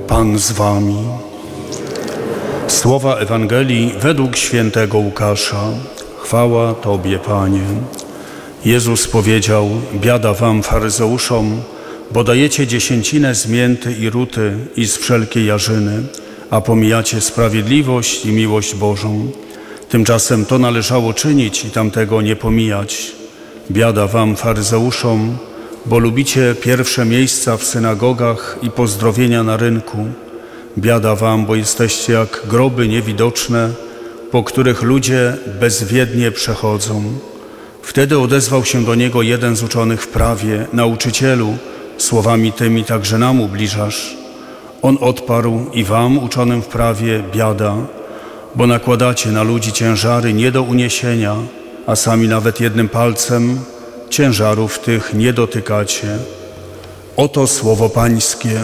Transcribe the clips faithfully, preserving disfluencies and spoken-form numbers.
Pan z wami. Słowa Ewangelii według świętego Łukasza. Chwała Tobie, Panie. Jezus powiedział: biada wam, faryzeuszom, bo dajecie dziesięcinę z mięty i ruty i z wszelkiej jarzyny, a pomijacie sprawiedliwość i miłość Bożą. Tymczasem to należało czynić i tamtego nie pomijać. Biada wam, faryzeuszom, bo lubicie pierwsze miejsca w synagogach i pozdrowienia na rynku. Biada wam, bo jesteście jak groby niewidoczne, po których ludzie bezwiednie przechodzą. Wtedy odezwał się do niego jeden z uczonych w prawie: nauczycielu, słowami tymi także nam ubliżasz. On odparł: i wam, uczonym w prawie, biada, bo nakładacie na ludzi ciężary nie do uniesienia, a sami nawet jednym palcem ciężarów tych nie dotykacie. Oto słowo Pańskie.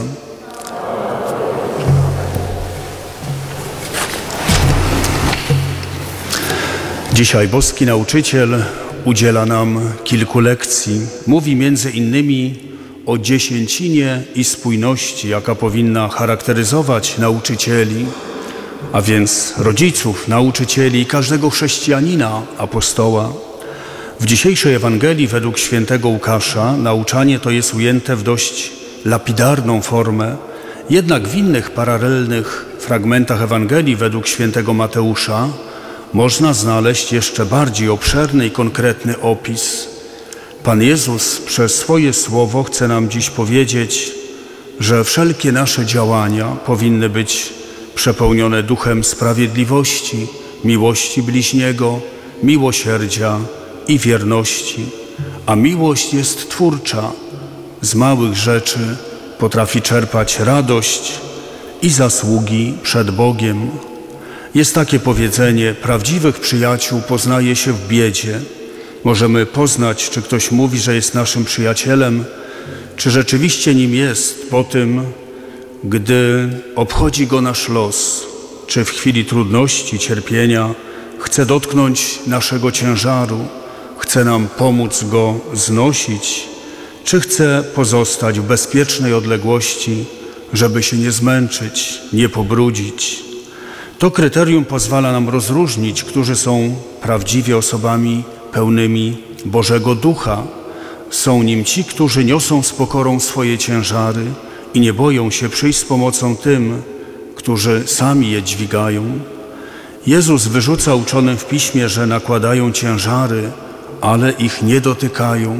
Dzisiaj boski nauczyciel udziela nam kilku lekcji. Mówi między innymi o dziesięcinie i spójności, jaka powinna charakteryzować nauczycieli, a więc rodziców, nauczycieli i każdego chrześcijanina, apostoła. W dzisiejszej Ewangelii według świętego Łukasza nauczanie to jest ujęte w dość lapidarną formę, jednak w innych paralelnych fragmentach Ewangelii według świętego Mateusza można znaleźć jeszcze bardziej obszerny i konkretny opis. Pan Jezus przez swoje słowo chce nam dziś powiedzieć, że wszelkie nasze działania powinny być przepełnione duchem sprawiedliwości, miłości bliźniego, miłosierdzia i wierności. A miłość jest twórcza. Z małych rzeczy potrafi czerpać radość i zasługi przed Bogiem. Jest takie powiedzenie: prawdziwych przyjaciół poznaje się w biedzie. Możemy poznać, czy ktoś mówi, że jest naszym przyjacielem, czy rzeczywiście nim jest po tym, gdy obchodzi go nasz los, czy w chwili trudności, cierpienia chce dotknąć naszego ciężaru, chce nam pomóc go znosić, czy chce pozostać w bezpiecznej odległości, żeby się nie zmęczyć, nie pobrudzić. To kryterium pozwala nam rozróżnić, którzy są prawdziwie osobami pełnymi Bożego Ducha. Są nim ci, którzy niosą z pokorą swoje ciężary i nie boją się przyjść z pomocą tym, którzy sami je dźwigają. Jezus wyrzuca uczonym w Piśmie, że nakładają ciężary, ale ich nie dotykają.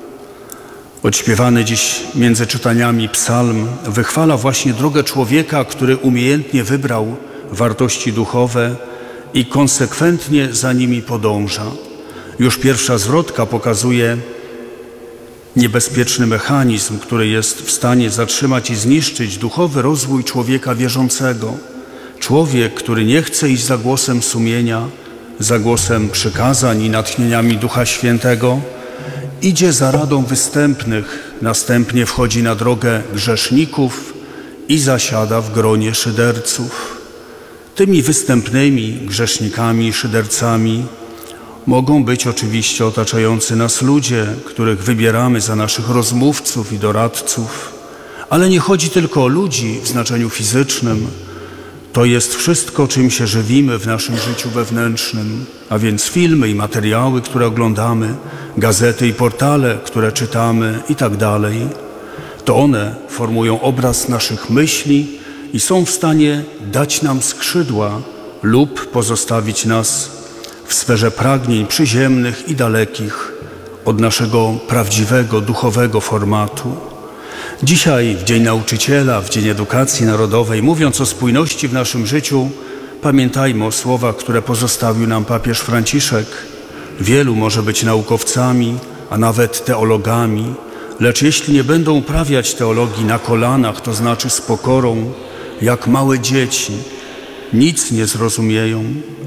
Odśpiewany dziś między czytaniami psalm wychwala właśnie drogę człowieka, który umiejętnie wybrał wartości duchowe i konsekwentnie za nimi podąża. Już pierwsza zwrotka pokazuje niebezpieczny mechanizm, który jest w stanie zatrzymać i zniszczyć duchowy rozwój człowieka wierzącego. Człowiek, który nie chce iść za głosem sumienia, za głosem przykazań i natchnieniami Ducha Świętego, idzie za radą występnych, następnie wchodzi na drogę grzeszników i zasiada w gronie szyderców. Tymi występnymi grzesznikami i szydercami mogą być oczywiście otaczający nas ludzie, których wybieramy za naszych rozmówców i doradców. Ale nie chodzi tylko o ludzi w znaczeniu fizycznym. To jest wszystko, czym się żywimy w naszym życiu wewnętrznym, a więc filmy i materiały, które oglądamy, gazety i portale, które czytamy i tak dalej. To one formują obraz naszych myśli i są w stanie dać nam skrzydła lub pozostawić nas w sferze pragnień przyziemnych i dalekich od naszego prawdziwego, duchowego formatu. Dzisiaj, w Dzień Nauczyciela, w Dzień Edukacji Narodowej, mówiąc o spójności w naszym życiu, pamiętajmy o słowach, które pozostawił nam papież Franciszek. Wielu może być naukowcami, a nawet teologami, lecz jeśli nie będą uprawiać teologii na kolanach, to znaczy z pokorą, jak małe dzieci, nic nie zrozumieją.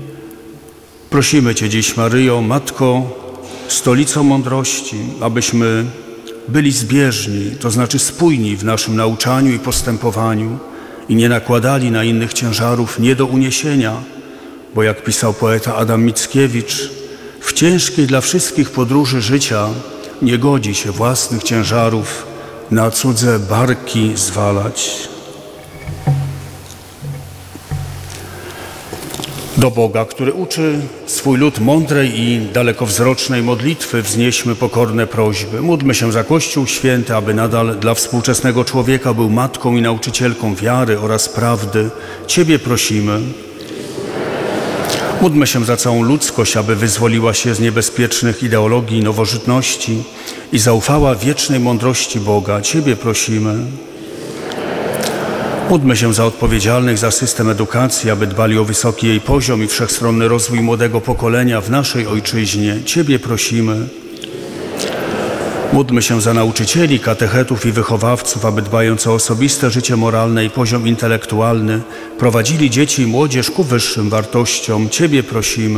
Prosimy Cię dziś, Maryjo, Matko, Stolico Mądrości, abyśmy byli zbieżni, to znaczy spójni w naszym nauczaniu i postępowaniu i nie nakładali na innych ciężarów nie do uniesienia, bo jak pisał poeta Adam Mickiewicz, w ciężkiej dla wszystkich podróży życia nie godzi się własnych ciężarów na cudze barki zwalać. Do Boga, który uczy swój lud mądrej i dalekowzrocznej modlitwy, wznieśmy pokorne prośby. Módlmy się za Kościół Święty, aby nadal dla współczesnego człowieka był matką i nauczycielką wiary oraz prawdy. Ciebie prosimy. Módlmy się za całą ludzkość, aby wyzwoliła się z niebezpiecznych ideologii nowożytności i zaufała wiecznej mądrości Boga. Ciebie prosimy. Módlmy się za odpowiedzialnych za system edukacji, aby dbali o wysoki jej poziom i wszechstronny rozwój młodego pokolenia w naszej ojczyźnie. Ciebie prosimy. Módlmy się za nauczycieli, katechetów i wychowawców, aby dbając o osobiste życie moralne i poziom intelektualny, prowadzili dzieci i młodzież ku wyższym wartościom. Ciebie prosimy.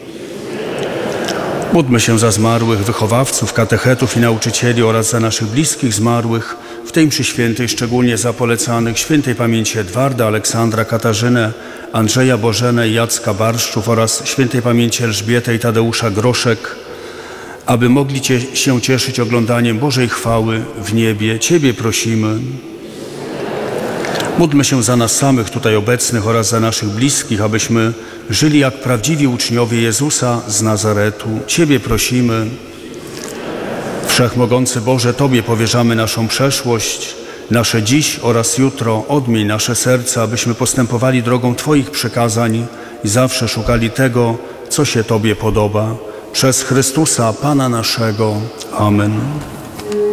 Módlmy się za zmarłych wychowawców, katechetów i nauczycieli oraz za naszych bliskich zmarłych, w tej mszy świętej szczególnie za polecanych świętej pamięci Edwarda, Aleksandra, Katarzynę, Andrzeja Bożenę i Jacka Barszczów oraz świętej pamięci Elżbietę i Tadeusza Groszek, aby mogli cie, się cieszyć oglądaniem Bożej chwały w niebie. Ciebie prosimy. Módlmy się za nas samych tutaj obecnych oraz za naszych bliskich, abyśmy żyli jak prawdziwi uczniowie Jezusa z Nazaretu. Ciebie prosimy. Wszechmogący Boże, Tobie powierzamy naszą przeszłość, nasze dziś oraz jutro. Odmień nasze serca, abyśmy postępowali drogą Twoich przykazań i zawsze szukali tego, co się Tobie podoba. Przez Chrystusa, Pana naszego. Amen.